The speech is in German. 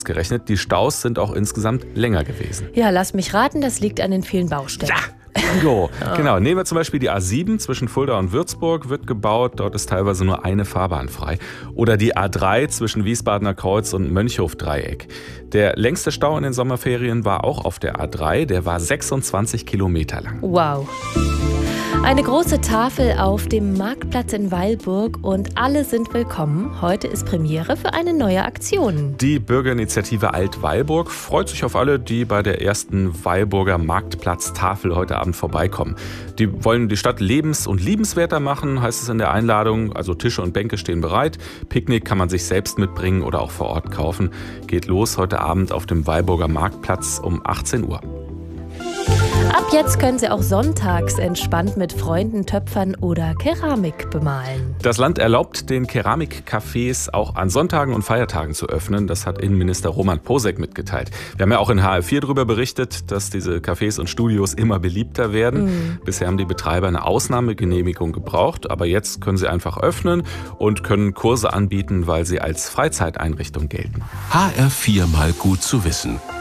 gerechnet. Die Staus sind auch insgesamt länger gewesen. Ja, lass mich raten, das liegt an den vielen Baustellen. Ja! Bingo. Genau. Nehmen wir zum Beispiel die A7 zwischen Fulda und Würzburg, wird gebaut. Dort ist teilweise nur eine Fahrbahn frei. Oder die A3 zwischen Wiesbadener Kreuz und Mönchhof-Dreieck. Der längste Stau in den Sommerferien war auch auf der A3. Der war 26 Kilometer lang. Wow. Eine große Tafel auf dem Marktplatz in Weilburg und alle sind willkommen. Heute ist Premiere für eine neue Aktion. Die Bürgerinitiative Alt-Weilburg freut sich auf alle, die bei der ersten Weilburger Marktplatztafel heute Abend vorbeikommen. Die wollen die Stadt lebens- und liebenswerter machen, heißt es in der Einladung. Also Tische und Bänke stehen bereit. Picknick kann man sich selbst mitbringen oder auch vor Ort kaufen. Geht los heute Abend auf dem Weilburger Marktplatz um 18 Uhr. Ab jetzt können Sie auch sonntags entspannt mit Freunden töpfern oder Keramik bemalen. Das Land erlaubt den Keramikcafés auch an Sonntagen und Feiertagen zu öffnen. Das hat Innenminister Roman Posek mitgeteilt. Wir haben ja auch in HR4 darüber berichtet, dass diese Cafés und Studios immer beliebter werden. Bisher haben die Betreiber eine Ausnahmegenehmigung gebraucht, aber jetzt können sie einfach öffnen und können Kurse anbieten, weil sie als Freizeiteinrichtung gelten. HR4 mal gut zu wissen.